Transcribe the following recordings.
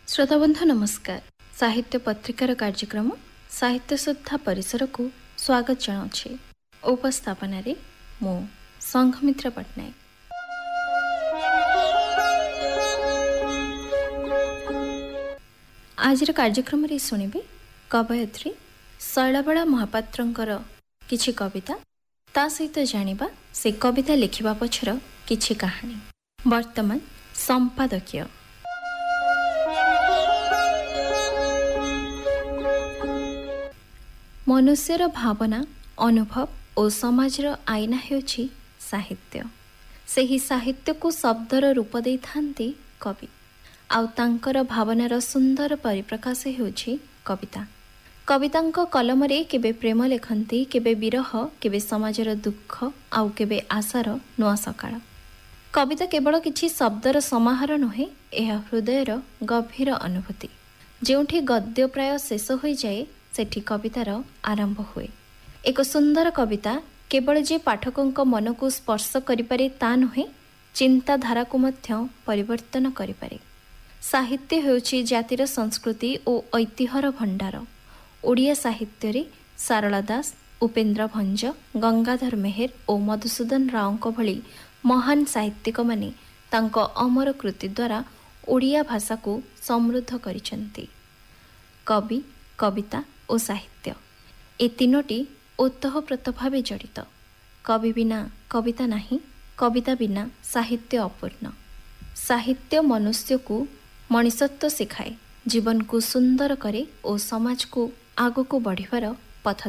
श्रोताबंधु नमस्कार। साहित्य पत्रिकार कार्यक्रम साहित्य सुधा परिसर को स्वागत जनाऊे। उपस्थापन मो संघमित्र पट्टनायक। आज कार्यक्रम शुणिबे कवयित्री शैलबाला महापात्रंकर किछि कविता, ता सहित जानिबा से कविता लिखिबा पछर किछि कहानी। वर्तमान संपादकीय। मनुष्यर भावना, अनुभव और समाजर आईना हेउछि साहित्य। सेही साहित्य को शब्दर रूप दे थांती कवि, आउ तांकर भावनार सुंदर परिप्रकाश हेउछि कविता। कवितांक कलमरे केबे प्रेम लेखंती, केबे विरह, केबे समाजर दुख, आउ केबे आशार नुआ सकाळ। कविता केवल किछि शब्दर समाहार नुहे, यह हृदयर गभीर अनुभूति। जेउठी गद्य प्राय शेष हो जाए, सेठी कवितार आरंभ हुए। एक सुंदर कविता केवल जे पाठकों मन को स्पर्श करिपारे ता नुहे, चिंताधारा को मध्य परिवर्तन करिपारे। साहित्य हेउछि जातिर संस्कृति और ऐतिह्यर भंडार। ओडिया साहित्य रे सारला दास, उपेन्द्र भंज, गंगाधर मेहेर और मधुसूदन राव भली महान साहित्यिक माने तांको अमर कृति द्वारा ओडिया भाषा को समृद्ध करिसेंती। कवि, कविता और साहित्य ए तीनोटी ओतःप्रोत भावे जड़ित। कवि बिना कविता नहीं, कविता बिना साहित्य अपूर्ण। साहित्य मनुष्य को मनुष्यत्व सिखाए, जीवन को सुंदर करे और समाज को आगको बढ़िबार पथ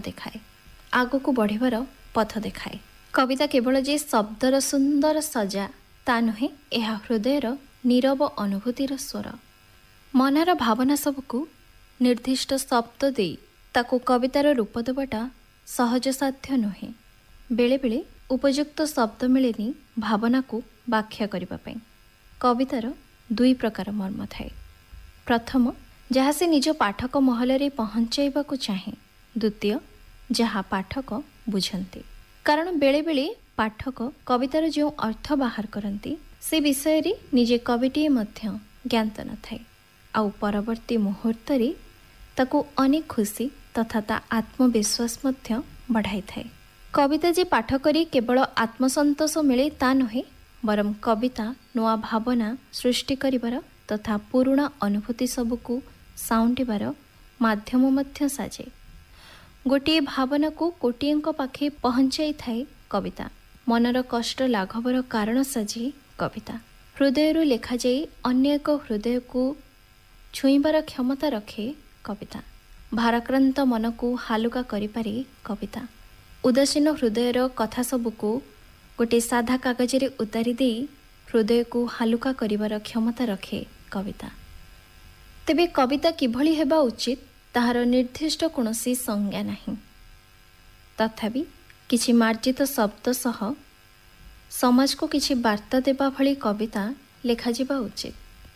देखाए। कविता केवल जे शब्दर सुंदर सजा ता नुहे, यह हृदयर नीरव अनुभूतिर स्वर। मनर भावना सबको निर्दिष्ट शब्द दे ताको कवितार रूप देवाटा सहज साध्य नुहे। बेले बेले उपयुक्त शब्द मिलेनी भावना को व्याख्या करिबा पई। कवितार दुई प्रकार मर्म थाए। प्रथम, जहाँ से निज पाठक महल रे पहुँचाइबा को चाहे। द्वितीय, जहाँ पाठक बुझंती। कारण बेले बेले पाठक कवितार जो अर्थ बाहर करती, से विषय रे निजे कविटीए मध्य ज्ञात न थाए, आउ परवर्ती मुहूर्त रे ताको अनेक खुशी तथा ता आत्मविश्वास मध्य बढ़ाई थाए। कविता जे पाठ करी केवल आत्मसंतोष मिले ता नुहे, बरम कविता नुआ भावना सृष्टि करिबार तथा पुराणा अनुभूति सबको साउंडिबार माध्यम मध्य साजे। गोटे भावना को कोटिएंक पाखे पहुंचाई थाए कविता। मनर कष्ट लाघवर कारण साजे कविता। हृदयरु लेखा जाई अन्य एक हृदय को छुईबार क्षमता रखे कविता। भाराक्रांत मन को हालुका करिपारे कविता। उदासीन हृदयर कथा सबको गोटे साधा कागज रे उतारी दे हृदय को हालुका करिबार क्षमता रखे कविता। तेबे कविता किभली हेबा उचित ताहार निर्दिष्ट कोनोसी संज्ञा नहीं। तथापि किछि मार्जित शब्द सह समाज को किछि वार्ता देबा भली कविता लेखा जिबा उचित।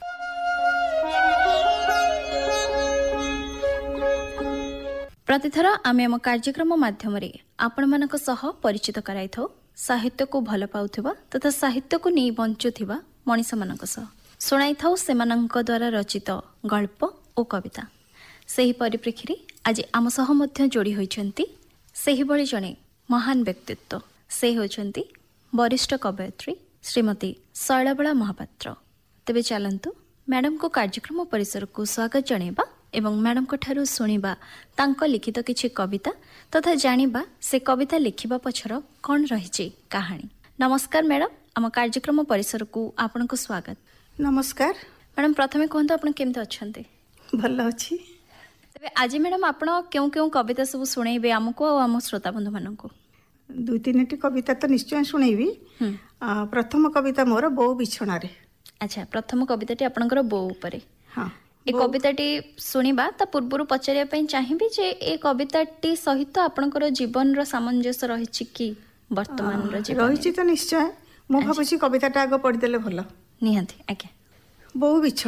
प्रतिथर आमे आम कार्यक्रम माध्यम आपण मानक सह परिचित कराइथौ साहित्य को भल पाउथिबा तथा साहित्य को नहीं बंचुथिबा मनीष मानक सह सुनाइथौ सेमानंक द्वारा रचित गल्प और कविता। सेही परिप्रेक्षी आज आम सह मध्य जोड़ी होइछंती सेही बळी जणे महान व्यक्तित्व। से होइछंती वरिष्ठ कवयित्री श्रीमती शैलबाला महापात्र। तेबे चलंतु मैडम को कार्यक्रम परिसर को स्वागत जणेबा एवं मैडम को ठारू सुनिबा तांको लिखित किछि कविता तथा जानिबा से कविता लिखिबा पछर कोन रहिछि कहानी। नमस्कार मैडम, आम कार्यक्रम परिसर को आपन को स्वागत। नमस्कार मैडम, प्रथमे कहंतु आपन केमते अछंती? भल अछि। तबे आज मैडम आपन केउ केउ कविता सब सुनेइबे हमको और हम श्रोता बंधु माननको? दुई तीनटी कविता तो निश्चय सुनेइबी। प्रथम कविता मोर बो बिछणा रे। अच्छा, प्रथम कविताटी आपनकर बो उपरे। हां, ए कविताटी सुनिबा ता पूर्वरु पचारिया पई चाहिबी जे ए कविताटी सहित आपनकर जीवन रो सामंजस्य रहिछि कि वर्तमान रो जीवन रहिछि? तो निश्चय मु भाबुछि कविताटा आगो पढि देले भलो। निहांती आज्ञा। बो बिछणा